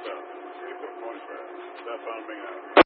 Está. Sí, por points, está found me now.